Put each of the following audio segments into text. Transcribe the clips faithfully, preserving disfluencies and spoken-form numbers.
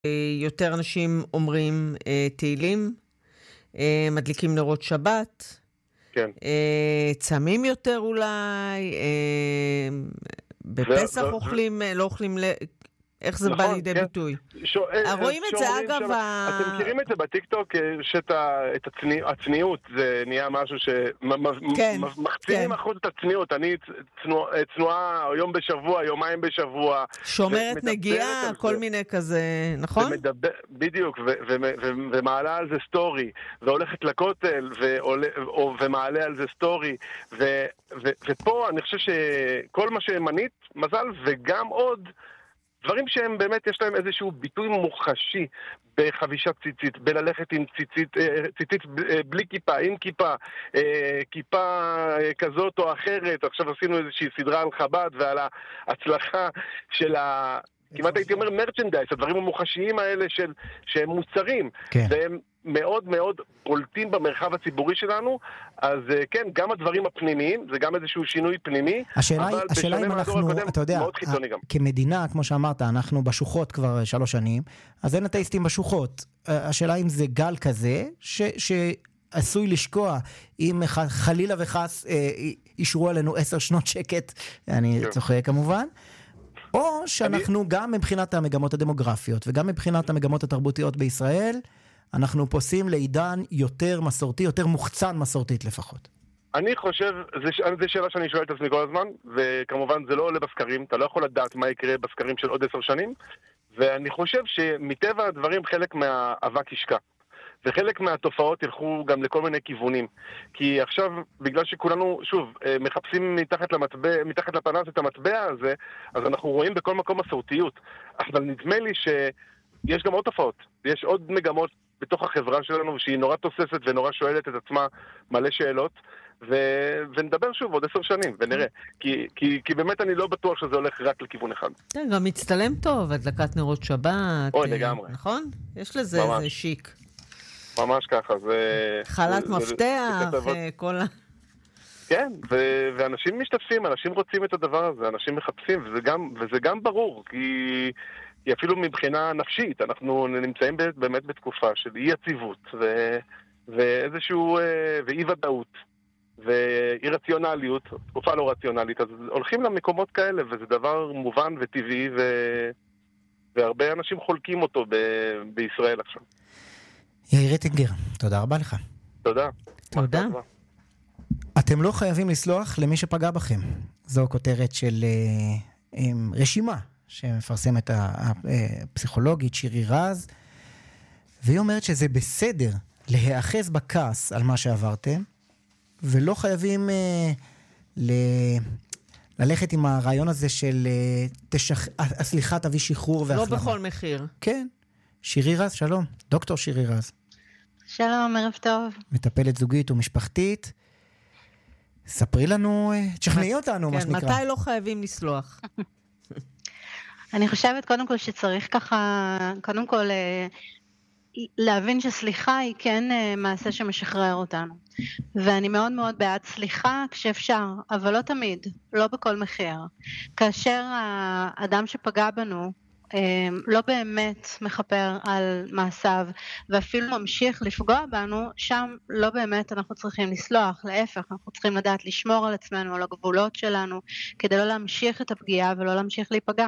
יותר אנשים אומרים אה, תהילים, אה, מדליקים נרות שבת, כן. אה, צמים יותר אולי, אה, בפסח ו- אוכלים, ו- לא אוכלים, ל... איך זה נכון, בא לידי כן. ביטוי? שו... רואים את זה אגב... שם... ה... אתם מכירים את זה בטיקטוק, שאת את הצניע... הצניעות, זה נהיה משהו שמחצינים כן. אחוז את הצניעות. אני צנוע... צנועה יום בשבוע, יומיים בשבוע. שומרת נגיעה, כל מיני כזה, נכון? ומדבר... בדיוק, ו... ו... ו... ומעלה על זה סטורי, והולכת לכותל, ועולה... ומעלה על זה סטורי, ו... ו... ופה אני חושב שכל מה שמנית, מזל, וגם עוד... דברים שהם באמת, יש להם איזשהו ביטוי מוחשי בחבישת ציצית, בללכת עם ציצית, ציצית בלי כיפה, עם כיפה, כיפה כזאת או אחרת. עכשיו עשינו איזושהי סדרה על חב"ד ועל ההצלחה של ה... כמעט הייתי אומר מרצ'נדייז, הדברים המוחשיים האלה של, שהם מוצרים, כן. והם מאוד מאוד בולטים במרחב הציבורי שלנו, אז כן, גם הדברים הפנימיים, זה גם איזשהו שינוי פנימי, השאלה, אבל השאלה אם אנחנו, הקודם, אתה יודע, מאוד חיצוני גם. כמדינה, כמו שאמרת, אנחנו בשוחות כבר שלוש שנים, אז אין אתאיסטים בשוחות. השאלה אם זה גל כזה, ש... ש... עשוי לשקוע, אם חלילה וחס אישרו עלינו עשר שנות שקט, אני צוחק כמובן, או שאנחנו גם מבחינת המגמות הדמוגרפיות, וגם מבחינת המגמות התרבותיות בישראל, אנחנו פוסעים לעידן יותר מסורתי, יותר מוחצן מסורתית לפחות. אני חושב, זו שאלה שאני שואל את עצמי כל הזמן, וכמובן זה לא עולה בסקרים, אתה לא יכול לדעת מה יקרה בסקרים של עוד עשר שנים, ואני חושב שמטבע הדברים חלק מהאבק ישקע. וחלק מהתופעות ילכו גם לכל מיני כיוונים. כי עכשיו, בגלל שכולנו, שוב, מחפשים מתחת למטבע, מתחת לפנס את המטבע הזה, אז אנחנו רואים בכל מקום מסורתיות. אבל נדמה לי שיש גם עוד תופעות. יש עוד מגמות בתוך החברה שלנו, שהיא נורא תוססת ונורא שואלת את עצמה מלא שאלות, ו... ונדבר שוב עוד עשר שנים, ונראה. כי, כי, כי באמת אני לא בטוח שזה הולך רק לכיוון אחד. כן, גם מצטלם טוב, הדלקת נרות שבת. אוי, לגמרי. נכון? יש לזה איזה שיק. ממש ככה, זה... חלת מפתח, כל ה... כן, ו- ואנשים משתתפים, אנשים רוצים את הדבר הזה, אנשים מחפשים, וזה גם, וזה גם ברור, כי, כי אפילו מבחינה נפשית, אנחנו נמצאים באמת בתקופה של אי יציבות, ו- ואיזשהו, ואי ודאות, ואי רציונליות, תקופה לא רציונלית, אז הולכים למקומות כאלה, וזה דבר מובן וטבעי, ו- והרבה אנשים חולקים אותו ב- בישראל עכשיו. יאיר רטינגר, תודה רבה לך. תודה. תודה. אתם לא חייבים לסלוח למי שפגע בכם. זו כותרת של uh, um, רשימה שמפרסמת הפסיכולוגית שירי רז, והיא אומרת שזה בסדר להיאחז בכעס על מה שעברתם, ולא חייבים uh, ל- ללכת עם הרעיון הזה של uh, תשח... הסליחה תביא שחרור והחלמה. לא בכל מחיר. כן. שירי רז, שלום. דוקטור שירי רז. שלום, ערב טוב. מטפלת זוגית ומשפחתית. ספרי לנו, תשכנעי אותנו, מה שנקרא. כן, מתי לא חייבים לסלוח? אני חושבת קודם כל שצריך ככה, קודם כל להבין שסליחה היא כן מעשה שמשחרר אותנו. ואני מאוד מאוד בעד סליחה כשאפשר, אבל לא תמיד, לא בכל מחיר. כאשר האדם שפגע בנו, לא באמת מחפר על מעשיו, ואפילו ממשיך לפגוע בנו, שם לא באמת אנחנו צריכים לסלוח, להפך, אנחנו צריכים לדעת לשמור על עצמנו, על הגבולות שלנו, כדי לא להמשיך את הפגיעה ולא להמשיך להיפגע.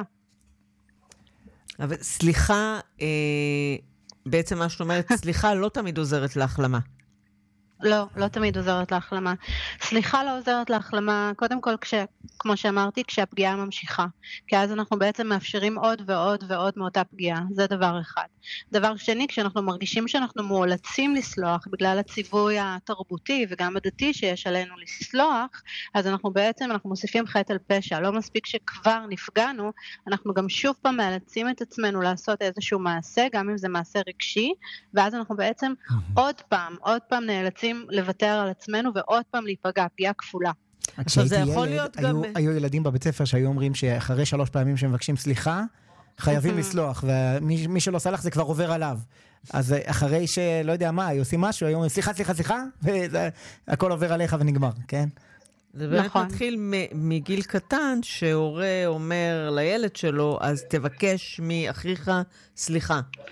אבל סליחה, אה, בעצם מה שאת אומרת, סליחה לא תמיד עוזרת להחלמה. לא, לא תמיד עוזרת להחלמה. סליחה לא עוזרת להחלמה, קודם כל, כש, כמו שאמרתי, כשהפגיעה ממשיכה. כי אז אנחנו בעצם מאפשרים עוד ועוד ועוד מאותה פגיעה. זה דבר אחד. דבר שני, כשאנחנו מרגישים שאנחנו מואלצים לסלוח, בגלל הציווי התרבותי וגם הדתי שיש עלינו לסלוח, אז אנחנו בעצם, אנחנו מוסיפים חטא על פשע. לא מספיק שכבר נפגענו, אנחנו גם שוב פעם מאלצים את עצמנו לעשות איזשהו מעשה, גם אם זה מעשה רגשי, ואז אנחנו בעצם עוד פעם, עוד פעם נאלצים לוותר על עצמנו ועוד פעם להיפגע, פגיעה כפולה. כשהייתי ילד, היו, היו ילדים בבית ספר שהיו אומרים שאחרי שלוש פעמים שמבקשים סליחה, חייבים לסלוח, ומי שלא סלח זה כבר עובר עליו. אז אחרי שלא יודע מה, היו עושים משהו, היו אומרים סליחה, סליחה, סליחה, והכל עובר עליך ונגמר, כן? זה באמת נכון. מתחיל מ- מגיל קטן, שהורה אומר לילד שלו, אז תבקש מאחיך סליחה.